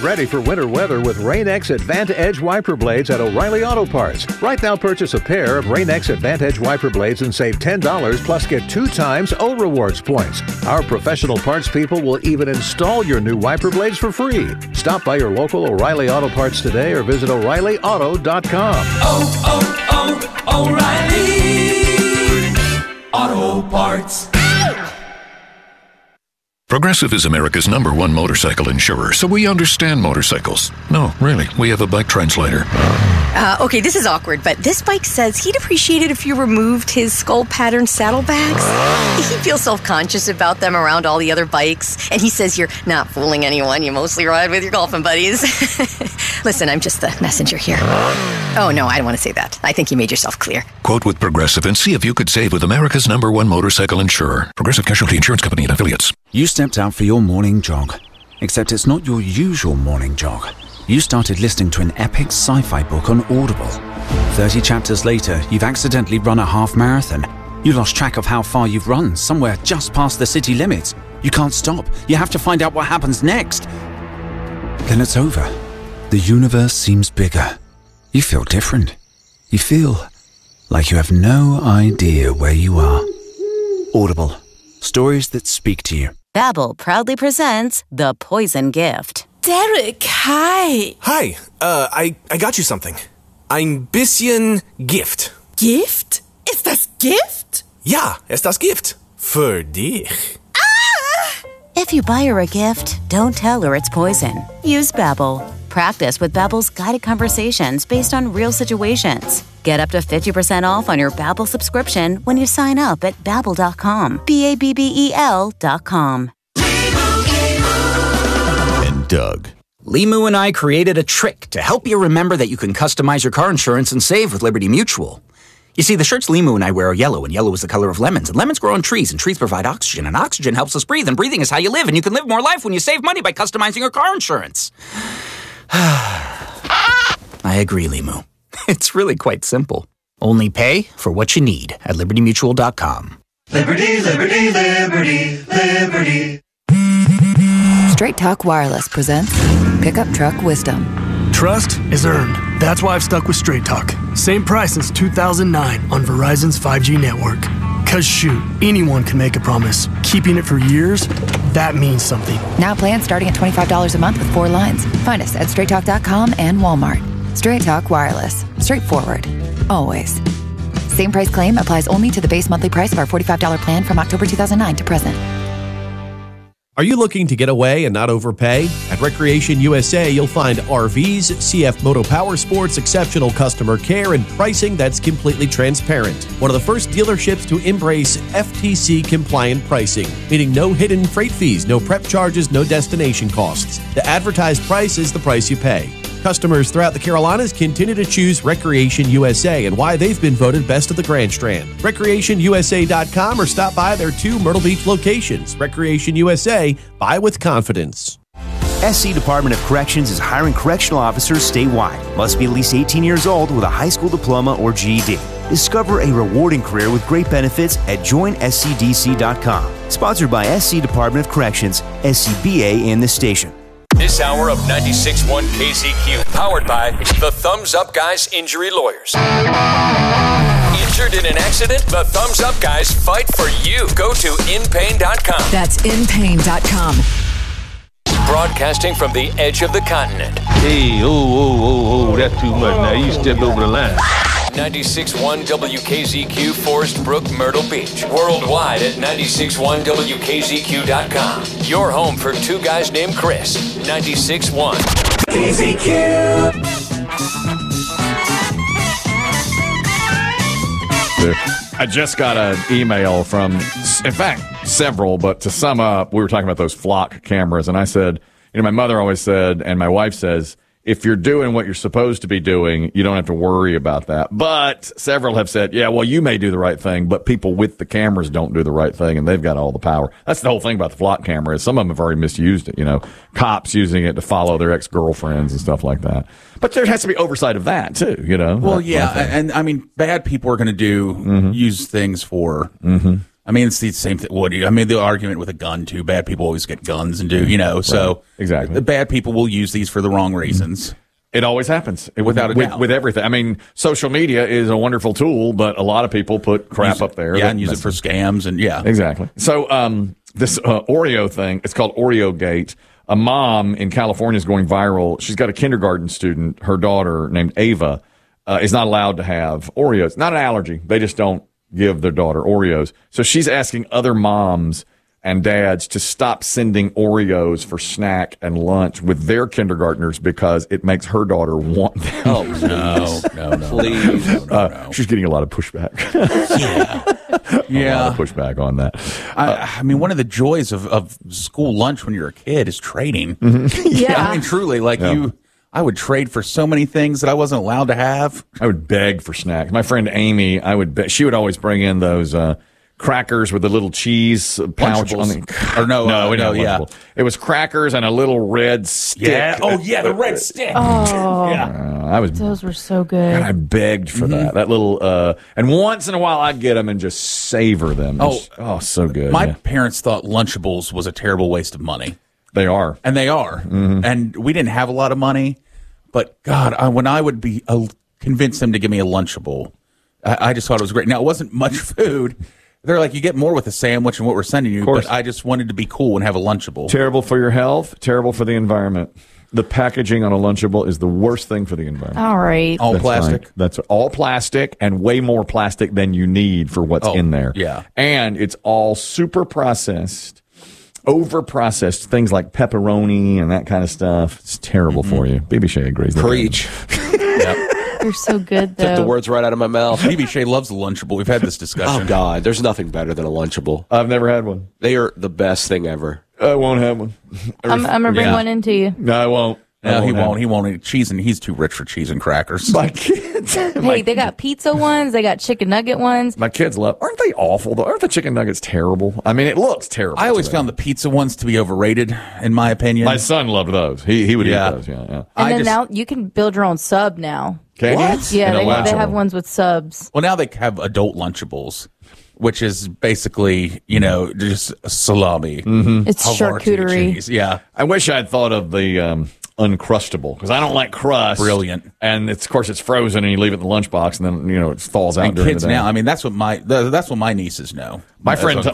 ready for winter weather with Rain-X Advant-Edge wiper blades at O'Reilly Auto Parts. Right now, purchase a pair of Rain-X Advant-Edge wiper blades and save $10 plus get 2 times O Rewards points. Our professional parts people will even install your new wiper blades for free. Stop by your local O'Reilly Auto Parts today or visit O'ReillyAuto.com. O'Reilly Auto Parts. Progressive is America's #1 motorcycle insurer, so we understand motorcycles. No, really, we have a bike translator. Okay, this is awkward, but this bike says he'd appreciate it if you removed his skull-patterned saddlebags. He feels self-conscious about them around all the other bikes, and he says you're not fooling anyone. You mostly ride with your golfing buddies. Listen, I'm just the messenger here. Oh, no, I don't want to say that. I think you made yourself clear. Quote with Progressive and see if you could save with America's #1 motorcycle insurer. Progressive Casualty Insurance Company and Affiliates. You stepped out for your morning jog, except it's not your usual morning jog. You started listening to an epic sci-fi book on Audible. 30 chapters later, you've accidentally run a half marathon. You lost track of how far you've run, somewhere just past the city limits. You can't stop. You have to find out what happens next. Then it's over. The universe seems bigger. You feel different. You feel like you have no idea where you are. Audible. Stories that speak to you. Babbel proudly presents The Poison Gift. Derek, hi. Hi, I got you something. Ein bisschen Gift. Gift? Ist das Gift? Ja, ist das Gift. Für dich. If you buy her a gift, don't tell her it's poison. Use Babbel. Practice with Babbel's guided conversations based on real situations. Get up to 50% off on your Babbel subscription when you sign up at Babbel.com. Babbel.com. And Doug. Limu and I created a trick to help you remember that you can customize your car insurance and save with Liberty Mutual. You see, the shirts Limu and I wear are yellow, and yellow is the color of lemons, and lemons grow on trees, and trees provide oxygen, and oxygen helps us breathe, and breathing is how you live, and you can live more life when you save money by customizing your car insurance. I agree, Limu. It's really quite simple. Only pay for what you need at LibertyMutual.com. Liberty, liberty, liberty, liberty. Straight Talk Wireless presents Pickup Truck Wisdom. Trust is earned. That's why I've stuck with Straight Talk. Same price since 2009 on Verizon's 5G network. Cause shoot, anyone can make a promise. Keeping it for years, that means something. Now plans starting at $25 a month with 4 lines. Find us at StraightTalk.com and Walmart. Straight Talk Wireless. Straightforward. Always. Same price claim applies only to the base monthly price of our $45 plan from October 2009 to present. Are you looking to get away and not overpay? At Recreation USA, you'll find RVs, CF Moto Power Sports, exceptional customer care, and pricing that's completely transparent. One of the first dealerships to embrace FTC-compliant pricing, meaning no hidden freight fees, no prep charges, no destination costs. The advertised price is the price you pay. Customers throughout the Carolinas continue to choose Recreation USA and why they've been voted best of the Grand Strand. RecreationUSA.com or stop by their 2 Myrtle Beach locations. Recreation USA, buy with confidence. SC Department of Corrections is hiring correctional officers statewide. Must be at least 18 years old with a high school diploma or GED. Discover a rewarding career with great benefits at joinscdc.com. Sponsored by SC Department of Corrections, SCBA, and the station. This hour of 96.1 KZQ, powered by the Thumbs Up Guys Injury Lawyers. Injured in an accident? The Thumbs Up Guys fight for you. Go to inpain.com. That's inpain.com. Broadcasting from the edge of the continent. Hey, that's too much. Now you stepped over the line. 96.1 WKZQ, Forest Brook, Myrtle Beach. Worldwide at 96.1WKZQ.com. Your home for 2 guys named Chris. 96.1 KZQ. I just got an email from, in fact, several, but to sum up, we were talking about those flock cameras, and I said, my mother always said, and my wife says, if you're doing what you're supposed to be doing, you don't have to worry about that. But several have said, yeah, well, you may do the right thing, but people with the cameras don't do the right thing, and they've got all the power. That's the whole thing about the flock camera is some of them have already misused it, cops using it to follow their ex-girlfriends and stuff like that. But there has to be oversight of that, too, Well, yeah, and I mean, bad people are going to use things for I mean, it's the same thing. I mean, the argument with a gun, too. Bad people always get guns and do, so exactly. The bad people will use these for the wrong reasons. It always happens. Without a doubt. With everything. I mean, social media is a wonderful tool, but a lot of people put crap up there. Yeah, and use it for scams and Exactly. So this Oreo thing, it's called Oreo Gate. A mom in California is going viral. She's got a kindergarten student, her daughter named Ava, is not allowed to have Oreos. Not an allergy. They just don't give their daughter Oreos. So she's asking other moms and dads to stop sending Oreos for snack and lunch with their kindergartners because it makes her daughter want them. Oh, no. Please. No. She's getting a lot of pushback. Yeah. A lot of pushback on that. I mean, one of the joys of school lunch when you're a kid is trading. Yeah. I mean, truly, I would trade for so many things that I wasn't allowed to have. I would beg for snacks. My friend Amy, she would always bring in those crackers with a little cheese pouch on the. It was crackers and a little red stick. Yeah. Oh, yeah, the red stick. Oh, yeah. Those were so good. I begged for that little. And once in a while, I'd get them and just savor them. So good. My parents thought Lunchables was a terrible waste of money. They are, and they are, and we didn't have a lot of money. But God, when I would be convince them to give me a Lunchable, I just thought it was great. Now it wasn't much food. They're like, you get more with a sandwich and what we're sending you, but I just wanted to be cool and have a Lunchable. Terrible for your health, terrible for the environment. The packaging on a Lunchable is the worst thing for the environment. All right. All plastic? That's all plastic and way more plastic than you need for what's in there. Yeah. And it's all super processed, over-processed, things like pepperoni and that kind of stuff. It's terrible for you. BB Shea agrees. Preach. They're so good, though. Took the words right out of my mouth. BB Shea loves a Lunchable. We've had this discussion. Oh, God. There's nothing better than a Lunchable. I've never had one. They are the best thing ever. I won't have one. I'm going to bring one into you. No, I won't. No, he won't. He won't eat cheese, and he's too rich for cheese and crackers. My kids. Hey, they got pizza ones. They got chicken nugget ones. My kids love. Aren't they awful though? Aren't the chicken nuggets terrible? I mean, it looks terrible. I always found the pizza ones to be overrated, in my opinion. My son loved those. He would eat those. Yeah. And then now you can build your own sub now. Can you? Yeah, they have ones with subs. Well, now they have adult Lunchables, which is basically, just salami. It's charcuterie. Cheese. Yeah. I wish I'd thought of the Uncrustable because I don't like crust. Brilliant. And of course it's frozen and you leave it in the lunchbox and then it falls out. And during kids the day. now, I mean, that's what my nieces know. My friend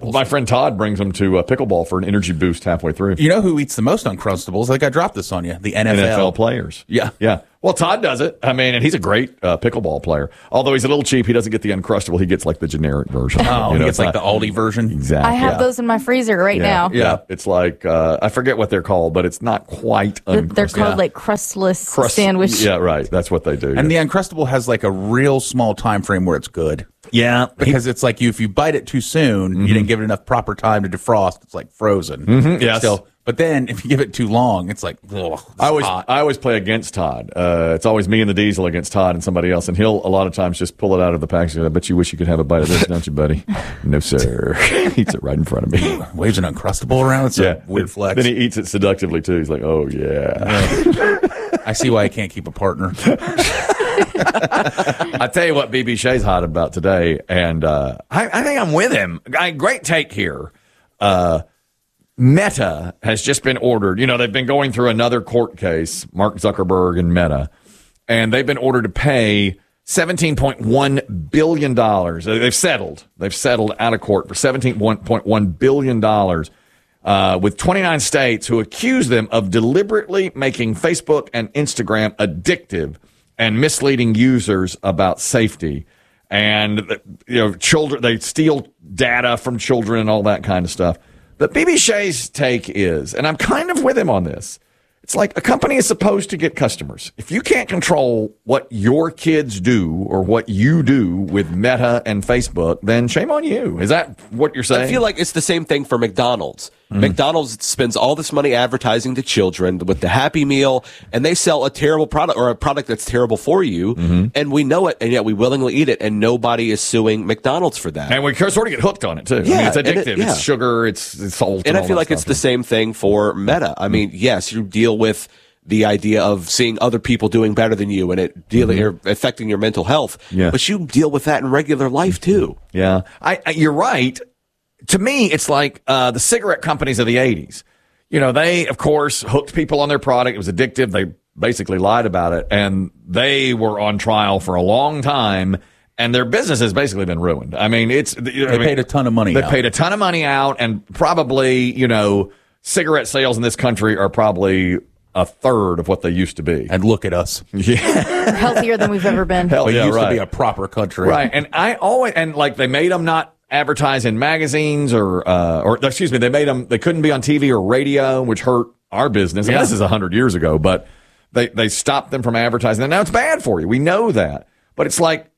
Todd brings them to pickleball for an energy boost halfway through. You know who eats the most Uncrustables? I think I dropped this on you. The NFL players. Yeah. Well, Todd does it. I mean, and he's a great pickleball player. Although he's a little cheap, he doesn't get the Uncrustable. He gets like the generic version. Oh, he gets like the Aldi version. Exactly. I have those in my freezer right now. Yeah. It's like I forget what they're called, but it's not quite Uncrustable. They're called like crustless sandwich. Yeah, right. That's what they do. And the Uncrustable has like a real small time frame where it's good. Yeah, because it's like if you bite it too soon, you didn't give it enough proper time to defrost. It's like frozen. Yes. But then if you give it too long, it's like I always play against Todd. It's always me and the Diesel against Todd and somebody else, and he'll a lot of times just pull it out of the package. I bet you wish you could have a bite of this, don't you, buddy? No, sir. Eats it right in front of me. Waves an Uncrustable around. It's a weird flex. Then he eats it seductively too. He's like, oh yeah. I see why I can't keep a partner. I tell you what BB Shea's hot about today, and I think I'm with him. Great take here. Meta has just been ordered. They've been going through another court case, Mark Zuckerberg and Meta, and they've been ordered to pay $17.1 billion. They've settled out of court for $17.1 billion with 29 states who accuse them of deliberately making Facebook and Instagram addictive and misleading users about safety. And, children, they steal data from children and all that kind of stuff. But BB Shea's take is, and I'm kind of with him on this, it's like a company is supposed to get customers. If you can't control what your kids do or what you do with Meta and Facebook, then shame on you. Is that what you're saying? I feel like it's the same thing for McDonald's. McDonald's spends all this money advertising to children with the Happy Meal, and they sell a terrible product or a product that's terrible for you, and we know it, and yet we willingly eat it, and nobody is suing McDonald's for that. And we sort of get hooked on it, too. Yeah, it's addictive. It's sugar. It's salt. And I feel like it's the same thing for Meta. I mean, yes, you deal with the idea of seeing other people doing better than you and it dealing or affecting your mental health. Yeah. But you deal with that in regular life too. Yeah. You're right. To me, it's like the cigarette companies of the 80s. You know, they, of course, hooked people on their product. It was addictive. They basically lied about it. And they were on trial for a long time. And their business has basically been ruined. I mean, they paid a ton of money out. They paid a ton of money out. And probably, you know, cigarette sales in this country are probably a third of what they used to be. And look at us. Yeah. We're healthier than we've ever been. Hell yeah, used right. to be a proper country. Right. And they made them not advertise in magazines or excuse me, they couldn't be on TV or radio, which hurt our business. And this is 100 years ago, but they stopped them from advertising. And now it's bad for you. We know that. But it's like,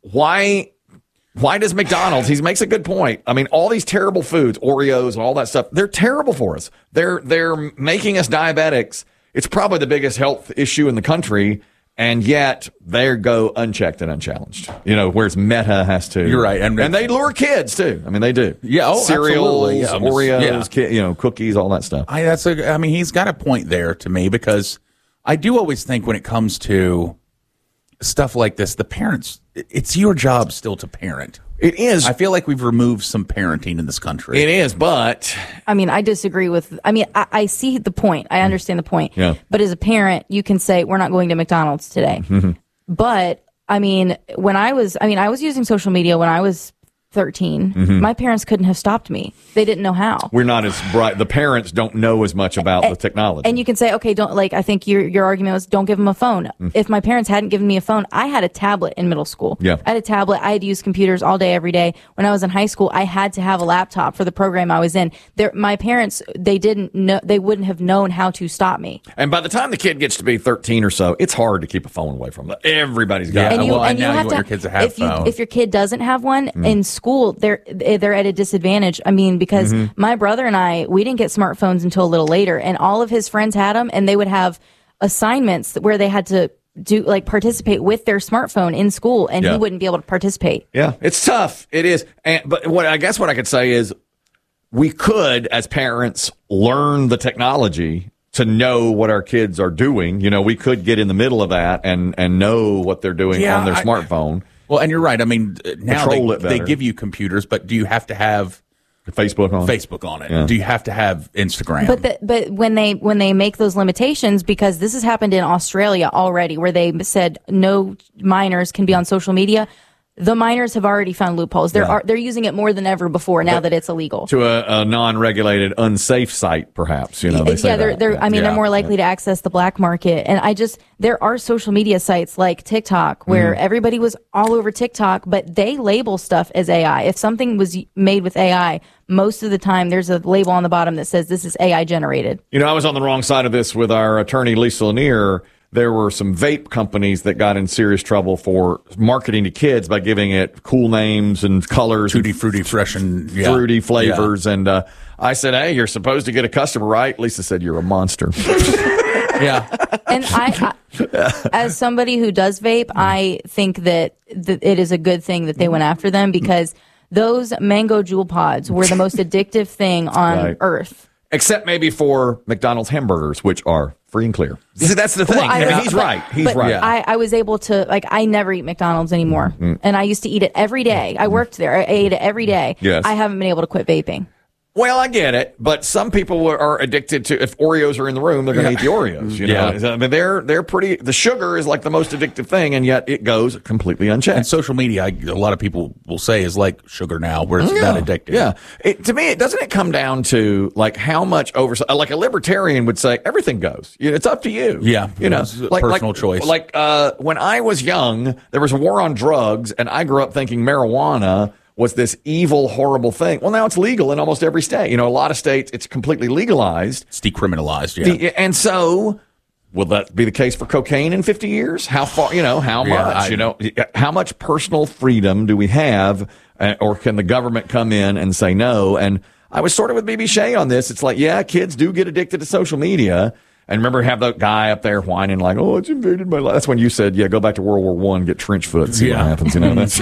why does McDonald's, he makes a good point. I mean, all these terrible foods, Oreos and all that stuff, they're terrible for us. They're making us diabetics. It's probably the biggest health issue in the country. And yet they go unchecked and unchallenged. You know, whereas Meta has to. You're right. And they lure kids too. I mean, they do. Yeah. Oh, cereals, absolutely. Yeah. Oreos, cookies, all that stuff. I mean, he's got a point there to me, because I do always think when it comes to stuff like this, the parents, it's your job still to parent. It is. I feel like we've removed some parenting in this country. It is, but I mean, I disagree with. I mean, I see the point. I understand the point. Yeah. But as a parent, you can say we're not going to McDonald's today. But I mean, I was using social media when I was 13. My parents couldn't have stopped me. They didn't know how. We're not as bright. The parents don't know as much about the technology. And you can say, okay, I think your argument was don't give them a phone. If my parents hadn't given me a phone, I had a tablet in middle school. Yeah. I had a tablet. I had to use computers all day, every day. When I was in high school, I had to have a laptop for the program I was in. My parents, they wouldn't have known how to stop me. And by the time the kid gets to be 13 or so, it's hard to keep a phone away from them. Everybody's got it. And now you want your kids to have phones. If your kid doesn't have one in school, they're at a disadvantage. I mean, because my brother and we didn't get smartphones until a little later, and all of his friends had them, and they would have assignments where they had to participate with their smartphone in school, and he wouldn't be able to participate. Yeah, it's tough. It is. But what I could say is we could, as parents, learn the technology to know what our kids are doing. You know, we could get in the middle of that and know what they're doing on their smartphone. Well, and you're right. I mean, now they give you computers, but do you have to have Facebook on it? Yeah. Do you have to have Instagram? But when they make those limitations, because this has happened in Australia already, where they said no minors can be on social media. The minors have already found loopholes. They're using it more than ever before now that it's illegal. To a non-regulated, unsafe site, perhaps. You know, they say they're more likely to access the black market. And there are social media sites like TikTok where everybody was all over TikTok, but they label stuff as AI. If something was made with AI, most of the time there's a label on the bottom that says this is AI generated. You know, I was on the wrong side of this with our attorney, Lisa Lanier. There were some vape companies that got in serious trouble for marketing to kids by giving it cool names and colors. Tutti Frutti Fresh and fruity flavors. Yeah. And I said, hey, you're supposed to get a customer, right? Lisa said, you're a monster. Yeah. And I, as somebody who does vape, I think that it is a good thing that they went after them, because those mango jewel pods were the most addictive thing on earth. Except maybe for McDonald's hamburgers, which are free and clear. See, that's the thing. Well, he's right. He's right. I was able to, I never eat McDonald's anymore. And I used to eat it every day. I worked there. I ate it every day. Yes. I haven't been able to quit vaping. Well, I get it, but some people are addicted to, if Oreos are in the room, they're going to eat the Oreos. You know? I mean, they're pretty, the sugar is like the most addictive thing, and yet it goes completely unchecked. And social media, a lot of people will say, is like sugar now, where it's that addictive. Yeah. To me, doesn't it come down to like how much oversight, like a libertarian would say, everything goes. It's up to you. Yeah. You know, personal choice. Like, when I was young, there was a war on drugs, and I grew up thinking marijuana was this evil, horrible thing. Well, now it's legal in almost every state. You know, a lot of states, it's completely legalized. It's decriminalized, yeah. And so, will that be the case for cocaine in 50 years? How far, how much, how much personal freedom do we have? Or can the government come in and say no? And I was sort of with BB Shea on this. It's like, kids do get addicted to social media. And remember, have that guy up there whining like, "Oh, it's invaded my life." That's when you said, "Go back to World War I, get trench foot, see what happens." You know, that's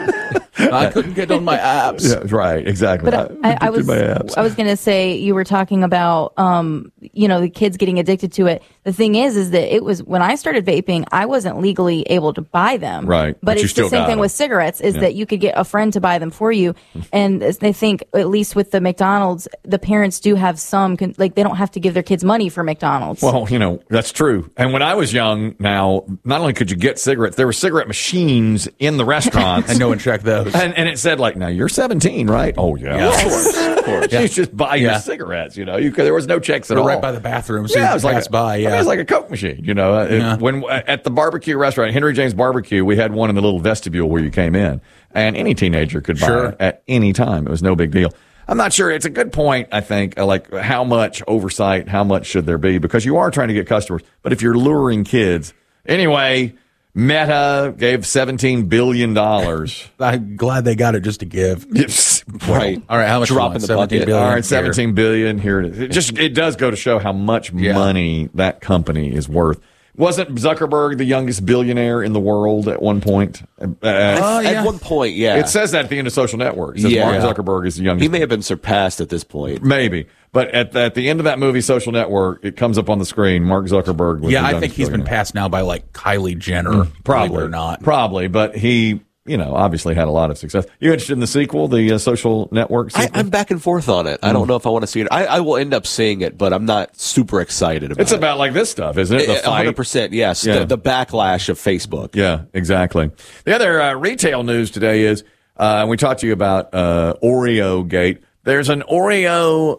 I couldn't get on my apps. Yeah, right, exactly. But I was going to say, you were talking about, the kids getting addicted to it. the thing is that it was when I started vaping, I wasn't legally able to buy them. Right. But you it's still the same got thing them. with cigarettes is Yeah. that you could get a friend to buy them for you. And they think, at least with the McDonald's, the parents do have some, like they don't have to give their kids money for McDonald's. Well, that's true. And when I was young, now, not only could you get cigarettes, there were cigarette machines in the restaurants. And no one checked those. And it said, like, now you're 17, right? Oh, yeah. Yes. Of course. Of course. Yeah. You just buy your cigarettes, there was no checks at They're all. right by the bathroom, so yeah, you it was pass by. I mean, it was like a Coke machine, When at the barbecue restaurant, Henry James Barbecue, we had one in the little vestibule where you came in, and any teenager could buy it at any time. It was no big deal. I'm not sure. It's a good point, I think, like how much oversight, how much should there be? Because you are trying to get customers. But if you're luring kids, anyway, Meta gave $17 billion. I'm glad they got it just to give. Right. All right, how much Drop in the bucket. All right, $17 billion. Here it is. It does go to show how much money that company is worth. Wasn't Zuckerberg the youngest billionaire in the world at one point? At one point, yeah. It says that at the end of Social Network. It says Mark Zuckerberg is the youngest. He may have been surpassed at this point. Maybe. But at the end of that movie, Social Network, it comes up on the screen. Mark Zuckerberg was the I youngest think he's been billionaire. passed now by like Kylie Jenner. Probably or not. Probably, but he, obviously had a lot of success. You interested in the sequel, the Social Network sequel? I'm back and forth on it. I don't know if I want to see it. I will end up seeing it, but I'm not super excited about it. It's about like this stuff, isn't it? The fight. 100%, yes. Yeah. The backlash of Facebook. Yeah, exactly. The other retail news today is we talked to you about Oreo Gate. There's an Oreo,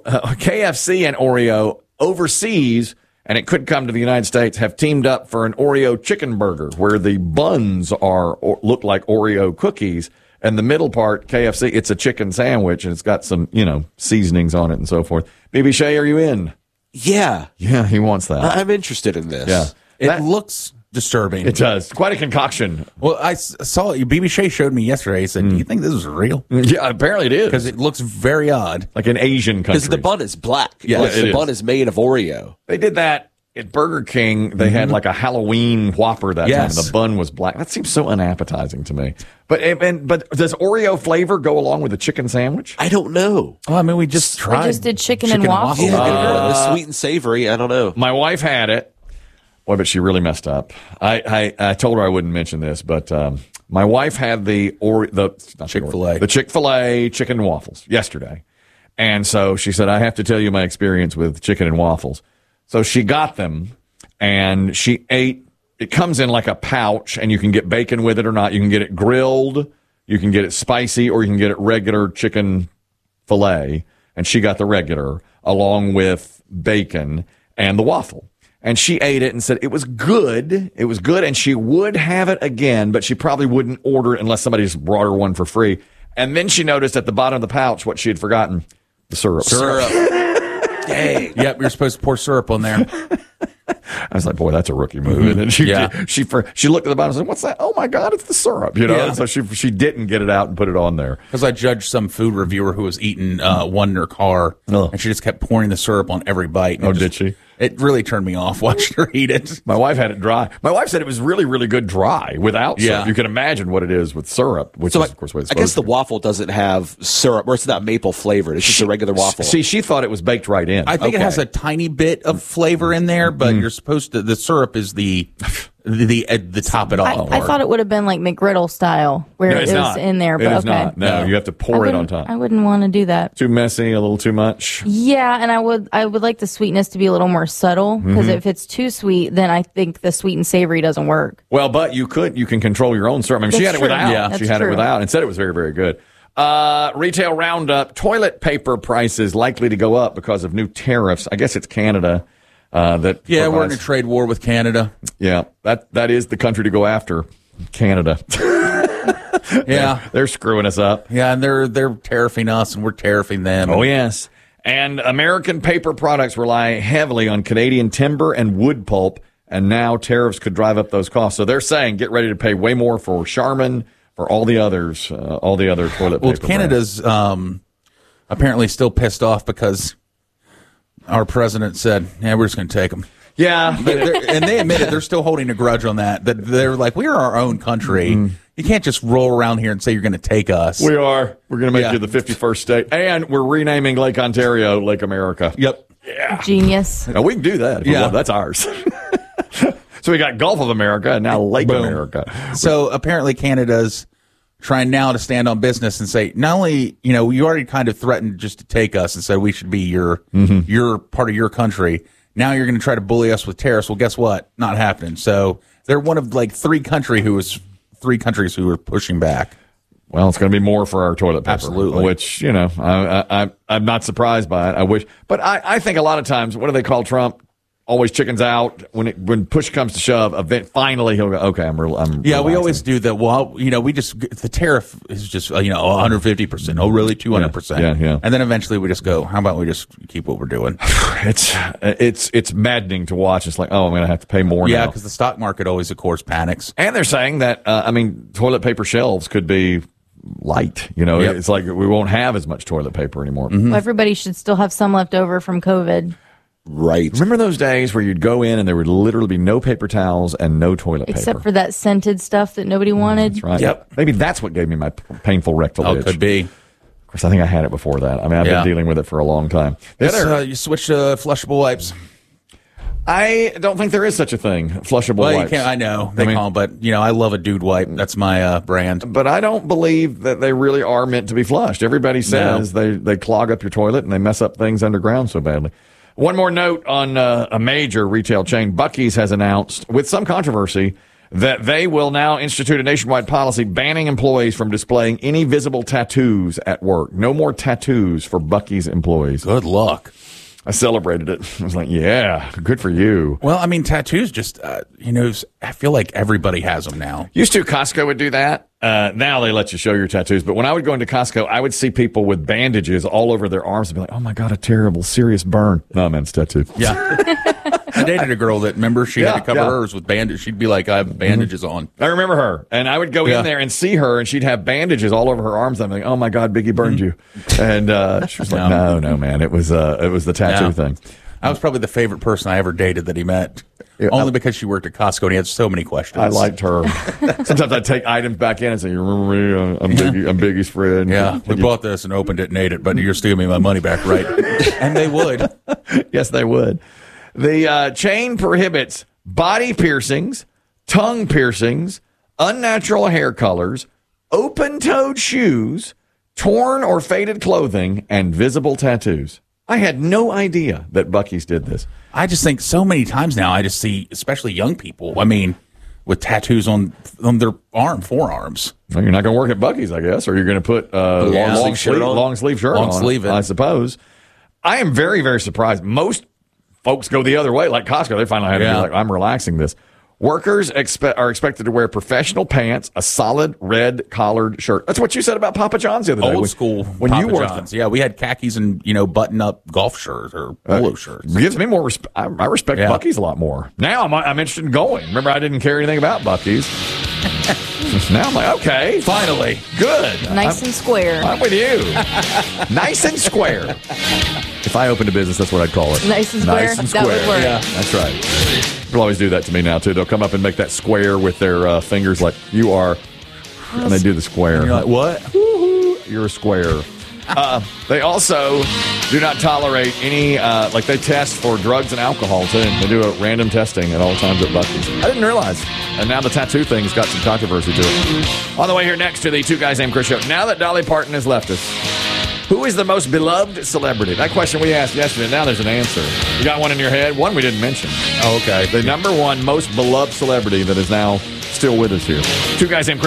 KFC and Oreo overseas, and it could come to the United States, have teamed up for an Oreo chicken burger where the buns look like Oreo cookies. And the middle part, KFC, it's a chicken sandwich, and it's got some, seasonings on it and so forth. BB Shea, are you in? Yeah. Yeah, he wants that. I'm interested in this. Yeah. It looks disturbing. It does. Quite a concoction. Well, I saw it. BB Shea showed me yesterday. He said, do you think this is real? Yeah, apparently it is. Because it looks very odd. Like an Asian country. Because the bun is black. Yeah, Like, the bun is made of Oreo. They did that at Burger King. They had like a Halloween Whopper that time. The bun was black. That seems so unappetizing to me. But does Oreo flavor go along with a chicken sandwich? I don't know. Well, I mean, we just tried. We just did chicken and waffles. The sweet and savory. I don't know. My wife had it. Boy, but she really messed up. I told her I wouldn't mention this, but my wife had the Chick-fil-A. The Chick-fil-A chicken and waffles yesterday. And so she said, I have to tell you my experience with chicken and waffles. So she got them, and she ate. It comes in like a pouch, and you can get bacon with it or not. You can get it grilled, you can get it spicy, or you can get it regular chicken filet. And she got the regular, along with bacon and the waffle. And she ate it and said it was good. It was good, and she would have it again, but she probably wouldn't order it unless somebody just brought her one for free. And then she noticed at the bottom of the pouch what she had forgotten: the syrup. Dang. Yep, you're supposed to pour syrup on there. I was like, boy, that's a rookie move. And then she looked at the bottom and said, what's that? Oh, my God, it's the syrup. And so she didn't get it out and put it on there. Because I judged some food reviewer who was eating one in her car, and she just kept pouring the syrup on every bite. And did she? It really turned me off watching her eat it. My wife had it dry. My wife said it was really, really good dry without syrup. You can imagine what it is with syrup, which is, of course, what it's I guess the waffle doesn't have syrup, or it's not maple flavored. It's just a regular waffle. See, she thought it was baked right in. I think it has a tiny bit of flavor in there, but you're supposed to. The syrup is the top it off. I thought it would have been like McGriddle style, where No, it it's is not. in there. It But is not. No, you have to pour it on top. I wouldn't want to do that. Too messy, a little too much. Yeah, and I would like the sweetness to be a little more subtle, because if it's too sweet, then I think the sweet and savory doesn't work. Well, but you can control your own syrup. I mean, she had That's it true. without. Yeah, She had it without and said it was very, very good. Retail roundup: toilet paper prices likely to go up because of new tariffs. I guess it's Canada. We're in a trade war with Canada. Yeah, that is the country to go after, Canada. They're screwing us up. Yeah, and they're tariffing us, and we're tariffing them. Oh yes, and American paper products rely heavily on Canadian timber and wood pulp, and now tariffs could drive up those costs. So they're saying get ready to pay way more for Charmin, for all the others, all the other toilet paper. Well, Canada's apparently still pissed off because our president said, "Yeah, we're just going to take them." Yeah, and they admitted they're still holding a grudge on that. That they're like, "We are our own country. You can't just roll around here and say you're going to take us." We are. We're going to make you the 51st state, and we're renaming Lake Ontario Lake America. Yep. Yeah. Genius. Now, we can do that. If we want. That's ours. So we got Gulf of America and now Lake Boom. America. So apparently Canada's trying now to stand on business and say, not only, you already kind of threatened just to take us and said we should be your part of your country. Now you're going to try to bully us with tariffs. Well, guess what? Not happening. So they're one of like three countries who are pushing back. Well, it's going to be more for our toilet paper. Absolutely. Which, I'm not surprised by it. I wish. But I think a lot of times, what do they call Trump? Always chickens out. When push comes to shove, finally he'll go, okay, I'm relaxing. We always do that. Well, the tariff is just, 150%. Oh, really? 200%. Yeah. And then eventually we just go, how about we just keep what we're doing? It's maddening to watch. It's like, oh, I'm going to have to pay more now. Yeah, because the stock market always, of course, panics. And they're saying that, toilet paper shelves could be light. Yep. It's like we won't have as much toilet paper anymore. Mm-hmm. Well, everybody should still have some left over from COVID. Right. Remember those days where you'd go in and there would literally be no paper towels and no toilet paper? Except for that scented stuff that nobody wanted. That's right. Yep. Maybe that's what gave me my painful rectal itch. Could be. Of course, I think I had it before that. I've been dealing with it for a long time. You switch to flushable wipes. I don't think there is such a thing, flushable wipes. You can't, I know. They call them, but, I love a dude wipe. That's my brand. But I don't believe that they really are meant to be flushed. Everybody says they clog up your toilet and they mess up things underground so badly. One more note on a major retail chain. Buc-ee's has announced, with some controversy, that they will now institute a nationwide policy banning employees from displaying any visible tattoos at work. No more tattoos for Buc-ee's employees. Good luck. I celebrated it. I was like, yeah, good for you. Well, tattoos just, I feel like everybody has them now. Used to, Costco would do that. Now they let you show your tattoos. But when I would go into Costco, I would see people with bandages all over their arms and be like, oh my God, a terrible, serious burn. No, man, it's tattoo. Yeah. I dated a girl that, remember, she had to cover hers with bandages. She'd be like, I have bandages on. I remember her. And I would go in there and see her, and she'd have bandages all over her arms. I'm like, oh my God, Biggie burned you. And she was like, no, man, it was the tattoo thing. I was probably the favorite person I ever dated that he met. Only because she worked at Costco and he had so many questions. I liked her. Sometimes I'd take items back in and say, you remember me? I'm Biggie's friend. Yeah, we bought this and opened it and ate it, but you're stealing me my money back, right? And they would. Yes, they would. The chain prohibits body piercings, tongue piercings, unnatural hair colors, open-toed shoes, torn or faded clothing, and visible tattoos. I had no idea that Buc-ee's did this. I just think so many times now, I just see, especially young people, with tattoos on their forearms. Well, you're not going to work at Buc-ee's, I guess, or you're going to put long sleeve shirt on, I suppose. I am very, very surprised. Most folks go the other way, like Costco. They finally had to be like, I'm relaxing this. Workers are expected to wear professional pants, a solid red collared shirt. That's what you said about Papa John's the other day. Old school when Papa you John's. Yeah, we had khakis and button-up golf shirts or polo shirts. It gives me more respect. I respect Buc-ee's a lot more. Now I'm interested in going. Remember, I didn't care anything about Buc-ee's. Now I'm like, okay, finally, good. Nice and square. I'm with you. Nice and square. If I opened a business, that's what I'd call it. Nice and square. Nice and square. That would work. Yeah, that's right. People always do that to me now too. They'll come up and make that square with their fingers, like you are, and they do the square. And you're like, what? You're a square. They also do not tolerate any, they test for drugs and alcohol too. They do a random testing at all times at Buc-ee's. I didn't realize. And now the tattoo thing's got some controversy to it. On the way here next to the Two Guys Named Chris show. Now that Dolly Parton has left us, who is the most beloved celebrity? That question we asked yesterday. Now there's an answer. You got one in your head? One we didn't mention. Oh, okay. The number one most beloved celebrity that is now still with us here. Two Guys Named Chris.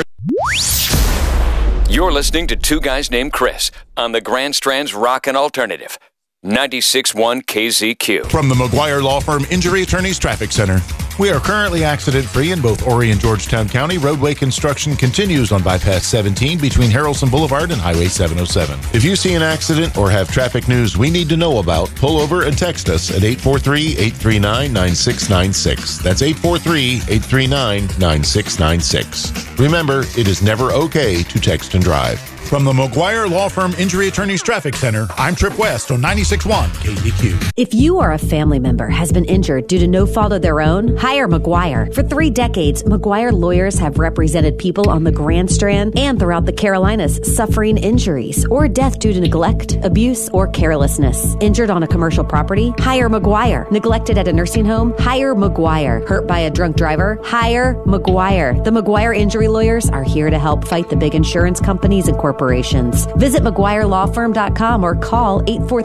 You're listening to Two Guys Named Chris on the Grand Strand's Rockin' Alternative, 96.1 KZQ. From the McGuire Law Firm Injury Attorneys Traffic Center. We are currently accident-free in both Horry and Georgetown County. Roadway construction continues on Bypass 17 between Harrelson Boulevard and Highway 707. If you see an accident or have traffic news we need to know about, pull over and text us at 843-839-9696. That's 843-839-9696. Remember, it is never okay to text and drive. From the McGuire Law Firm Injury Attorneys Traffic Center, I'm Trip West on 96.1 KDQ. If you or a family member has been injured due to no fault of their own, hire McGuire. For 3 decades, McGuire lawyers have represented people on the Grand Strand and throughout the Carolinas suffering injuries or death due to neglect, abuse, or carelessness. Injured on a commercial property? Hire McGuire. Neglected at a nursing home? Hire McGuire. Hurt by a drunk driver? Hire McGuire. The McGuire injury lawyers are here to help fight the big insurance companies and corporations. Visit McGuireLawFirm.com or call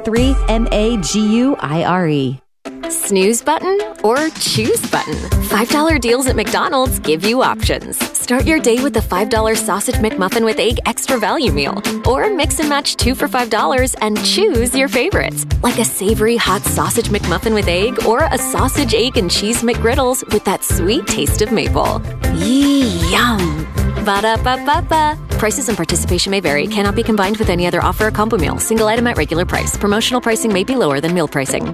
843-MAGUIRE. Snooze button or choose button? $5 deals at McDonald's give you options. Start your day with the $5 Sausage McMuffin with Egg Extra Value Meal. Or mix and match 2 for $5 and choose your favorites. Like a savory hot Sausage McMuffin with egg or a sausage, egg, and cheese McGriddles with that sweet taste of maple. Yum! Ba-da-ba-ba-ba. Prices and participation may vary. Cannot be combined with any other offer or combo meal. Single item at regular price. Promotional pricing may be lower than meal pricing.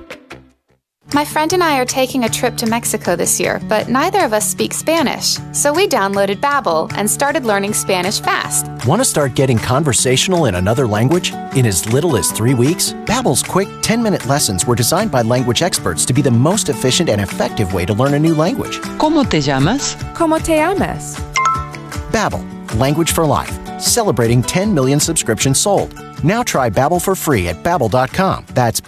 My friend and I are taking a trip to Mexico this year, but neither of us speak Spanish. So we downloaded Babbel and started learning Spanish fast. Want to start getting conversational in another language? In as little as 3 weeks, Babbel's quick 10-minute lessons were designed by language experts to be the most efficient and effective way to learn a new language. ¿Cómo te llamas? ¿Cómo te llamas? Babbel, language for life. Celebrating 10 million subscriptions sold. Now try Babbel for free at Babbel.com. That's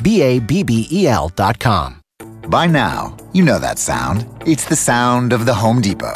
BABBEL.com. By now, you know that sound. It's the sound of the Home Depot.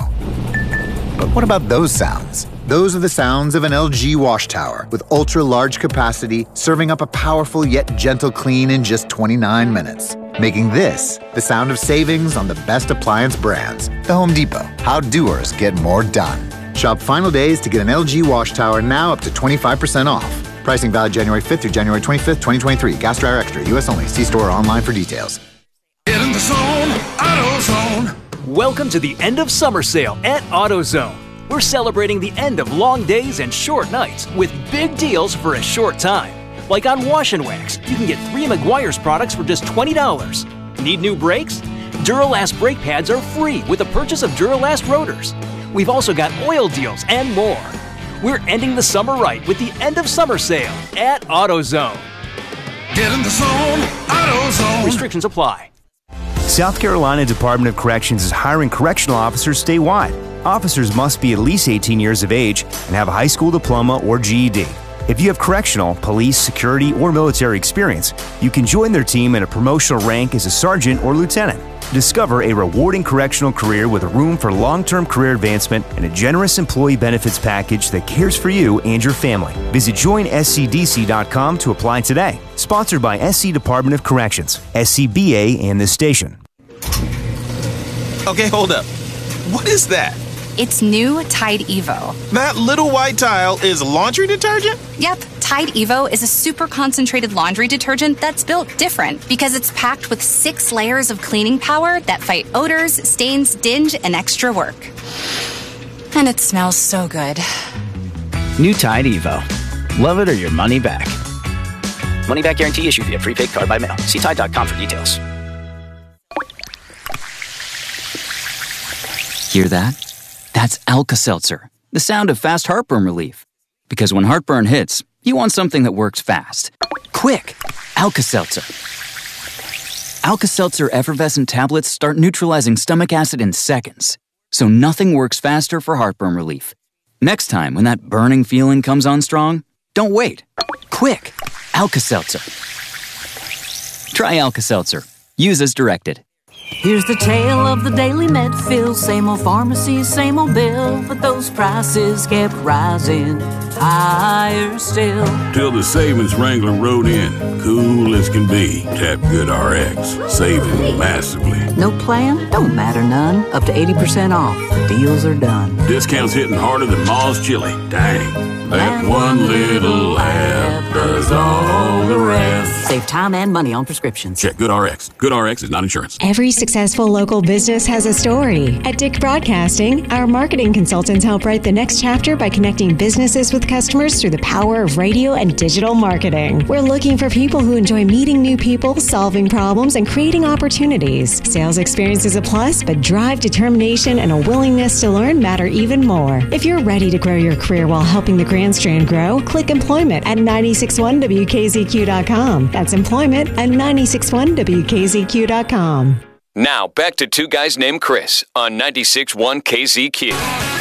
But what about those sounds? Those are the sounds of an LG wash tower with ultra-large capacity, serving up a powerful yet gentle clean in just 29 minutes. Making this the sound of savings on the best appliance brands. The Home Depot. How doers get more done. Shop final days to get an LG wash tower now up to 25% off. Pricing valid January 5th through January 25th, 2023. Gas Dryer Extra. U.S. only. See store or online for details. Get in the zone, AutoZone. Welcome to the end of summer sale at AutoZone. We're celebrating the end of long days and short nights with big deals for a short time. Like on Wash and Wax, you can get 3 McGuire's products for just $20. Need new brakes? Duralast brake pads are free with the purchase of Duralast rotors. We've also got oil deals and more. We're ending the summer right with the end of summer sale at AutoZone. Get in the zone, AutoZone. Restrictions apply. South Carolina Department of Corrections is hiring correctional officers statewide. Officers must be at least 18 years of age and have a high school diploma or GED. If you have correctional, police, security, or military experience, you can join their team in a promotional rank as a sergeant or lieutenant. Discover a rewarding correctional career with room for long-term career advancement and a generous employee benefits package that cares for you and your family. Visit joinscdc.com to apply today. Sponsored by SC Department of Corrections, SCBA, and this station. Okay, hold up. What is that? It's new Tide Evo. That little white tile is laundry detergent? Yep, Tide Evo is a super concentrated laundry detergent that's built different because it's packed with 6 layers of cleaning power that fight odors, stains, dinge, and extra work. And it smells so good. New Tide Evo. Love it or your money back. Money back guarantee issued via prepaid card by mail. See Tide.com for details. Hear that? That's Alka-Seltzer, the sound of fast heartburn relief. Because when heartburn hits, you want something that works fast. Quick! Alka-Seltzer. Alka-Seltzer effervescent tablets start neutralizing stomach acid in seconds. So nothing works faster for heartburn relief. Next time, when that burning feeling comes on strong, don't wait. Quick! Alka-Seltzer. Try Alka-Seltzer. Use as directed. Here's the tale of the daily Medfield. Same old pharmacy, same old bill, but those prices kept rising higher still. Till the savings Wrangler rode in, cool as can be. Tap Good RX, saving massively. No plan? Don't matter none. Up to 80% off. The deals are done. Discounts hitting harder than Ma's chili. Dang, that one little app does all the rest. Save time and money on prescriptions. Check GoodRx. GoodRx is not insurance. Every successful local business has a story. At Dick Broadcasting, our marketing consultants help write the next chapter by connecting businesses with customers through the power of radio and digital marketing. We're looking for people who enjoy meeting new people, solving problems, and creating opportunities. Sales experience is a plus, but drive, determination, and a willingness to learn matter even more. If you're ready to grow your career while helping the Grand Strand grow, click employment at 961WKZQ.com. That's employment at 961WKZQ.com. Now, back to Two Guys Named Chris on 96.1 KZQ.